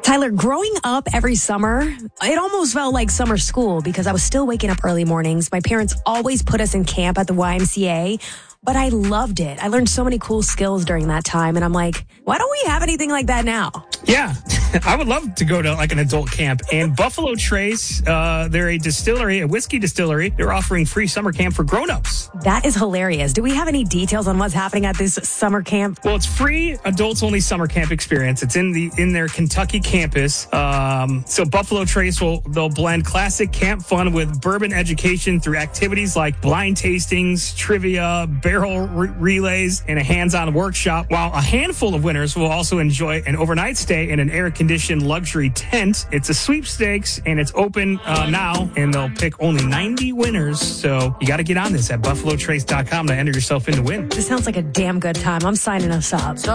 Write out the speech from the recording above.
Tyler, growing up every summer, it almost felt like summer school because I was still waking up early mornings. My parents always put us in camp at the YMCA, but I loved it. I learned so many cool skills during that time, and I'm like, why don't we have anything like that now? Yeah, I would love to go to like an adult camp. And Buffalo Trace, they're a distillery, a whiskey distillery. They're offering free summer camp for grown-ups. That is hilarious. Do we have any details on what's happening at this summer camp? Well, it's free adults-only summer camp experience. It's in their Kentucky campus. So Buffalo Trace they'll blend classic camp fun with bourbon education through activities like blind tastings, trivia, barrel relays, and a hands-on workshop. While a handful of winners will also enjoy an overnight stay in an air-conditioned luxury tent. It's a sweepstakes, and it's open now, and they'll pick only 90 winners. So you got to get on this at buffalotrace.com to enter yourself in to win. This sounds like a damn good time. I'm signing us up.